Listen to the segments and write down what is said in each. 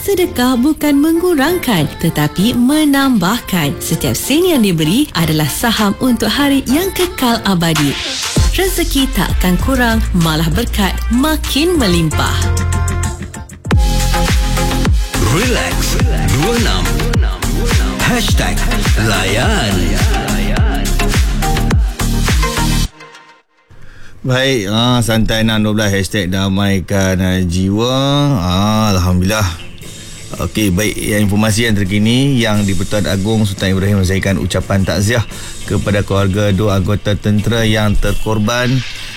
Sedekah bukan mengurangkan tetapi menambahkan. Setiap sen yang diberi adalah saham untuk hari yang kekal abadi. Rezeki takkan kurang, malah berkat makin melimpah. Relax 26 #Layan. Baik, santai 612 #damaikan jiwa. Alhamdulillah. Okey, baik, informasi yang terkini yang di-Pertuan Agong Sultan Ibrahim menyampaikan ucapan takziah kepada keluarga dua anggota tentera yang terkorban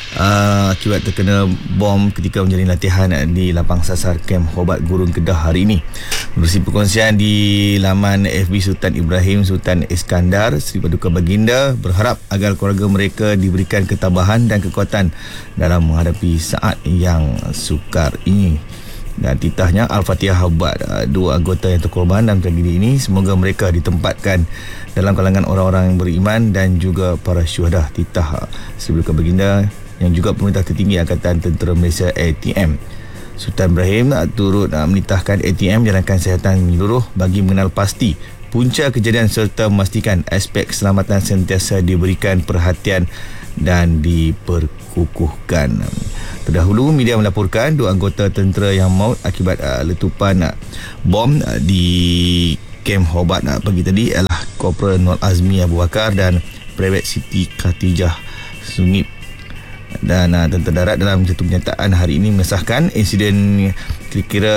akibat terkena bom ketika menjalani latihan di lapang sasar kem Hobat Gurun Kedah hari ini. Menerusi perkongsian di laman FB Sultan Ibrahim, Sultan Iskandar Sri Paduka Baginda berharap agar keluarga mereka diberikan ketabahan dan kekuatan dalam menghadapi saat yang sukar ini. Dan titahnya Al-Fatihah buat dua anggota yang terkorban dalam tragedi ini. Semoga mereka ditempatkan dalam kalangan orang-orang yang beriman dan juga para syuhada. Titah Sri Paduka Baginda yang juga Pemerintah Tertinggi Angkatan Tentera Malaysia ATM. Sultan Ibrahim turut menitahkan ATM jalankan kesihatan menyeluruh bagi mengenal pasti punca kejadian serta memastikan aspek keselamatan sentiasa diberikan perhatian dan diperkukuhkan. Terdahulu media melaporkan dua anggota tentera yang maut akibat letupan bom di kem Hobat pagi tadi adalah Korporal Nur Azmi Abu Bakar dan Private Siti Khatijah Sunip. Dan Tentera Darat dalam satu pernyataan hari ini mengesahkan insiden kira-kira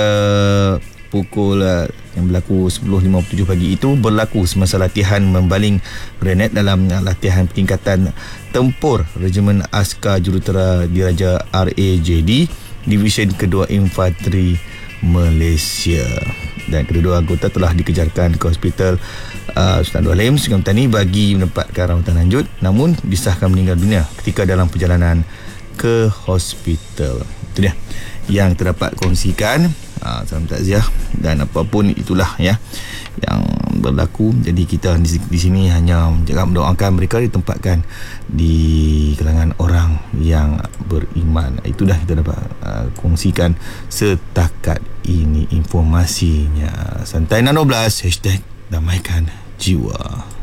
pukul yang berlaku 10.57 pagi itu berlaku semasa latihan membaling granat dalam latihan peningkatan tempur Regimen Askar Jurutera Diraja RAJD Division Kedua Infanteri Malaysia. Dan kedua anggota telah dikejarkan ke Hospital Sultan Abdul Halim Sungai Petani bagi mendapatkan rawatan lanjut, namun disahkan meninggal dunia ketika dalam perjalanan ke hospital. Itu dia yang terdapat kongsikan. Salam takziah dan apapun itulah ya yang berlaku. Jadi kita di sini hanya mendoakan mereka ditempatkan di kalangan orang yang beriman. Itulah kita dapat kongsikan setakat ini informasinya. Santai 16 #damaikan jiwa.